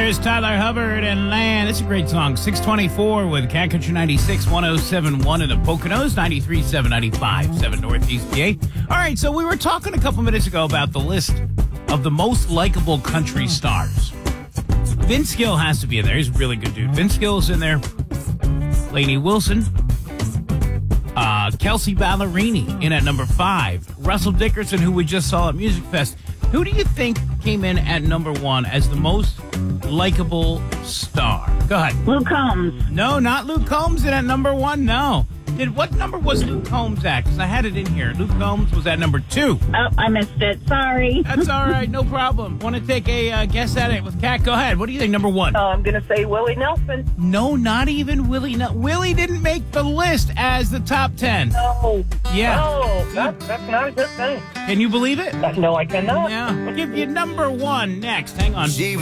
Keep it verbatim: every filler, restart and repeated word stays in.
There's Tyler Hubbard and Land. It's a great song. six twenty-four with Cat Country ninety-six, one oh seven point one in the Poconos, ninety-three point seven, ninety-five point seven Northeast P A. All right, so we were talking a couple minutes ago about the list of the most likable country stars. Vince Gill has to be in there. He's a really good dude. Vince Gill is in there. Lainey Wilson. Uh, Kelsey Ballerini in at number five. Russell Dickerson, who we just saw at Music Fest. Who do you think came in at number one as the most likable star? Go ahead. Luke Combs. No, not Luke Combs in at number one. No. Did what number was Luke Combs at? Because I had it in here. Luke Combs was at number two. Oh, I missed it. Sorry. That's all right. No problem. Want to take a uh, guess at it with Kat? Go ahead. What do you think? Number one. Uh, I'm going to say Willie Nelson. No, not even Willie. No, Willie didn't make the list as the top ten. No. Yeah. No, that, that's not a good thing. Can you believe it? No, I cannot. Yeah. We'll give you number one next. Hang on.